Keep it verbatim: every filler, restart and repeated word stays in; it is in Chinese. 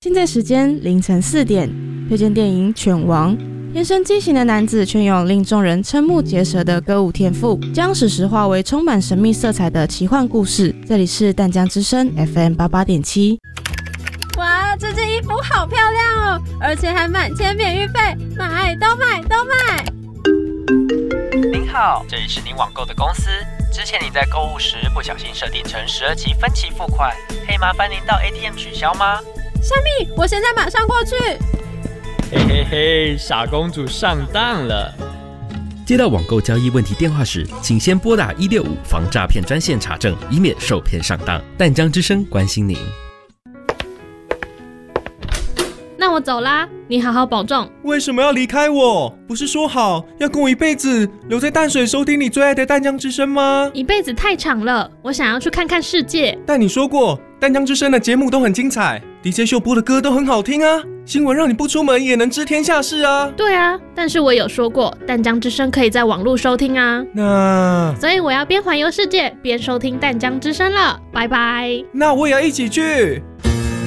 现在时间凌晨四点，推荐电影《犬王》。天生畸形的男子却拥有令众人瞠目结舌的歌舞天赋，将史实化为充满神秘色彩的奇幻故事。这里是淡江之声 F M 八八点七。 哇，这件衣服好漂亮哦，而且还满千免运费，买都买都买。 您好，这里是您网购的公司。之前您在购物时不小心设定成十二期分期付款，可以麻烦您到 A T M 取消吗？ 虾米，我现在马上过去。 嘿嘿嘿，傻公主上当了。 接到网购交易问题电话时，请先拨打一六五防诈骗专线查证，以免受骗上当。淡江之声关心您。 那我走啦，你好好保重。 为什么要离开我？不是说好要跟我一辈子留在淡水收听你最爱的淡江之声吗？ 一辈子太长了，我想要去看看世界。 但你说过淡江之声的节目都很精彩， D J 秀播的歌都很好听啊，新闻让你不出门也能知天下事啊。 对啊，但是我有说过淡江之声可以在网络收听啊。 那所以我要边环游世界边收听淡江之声了，拜拜。 那我也要一起去。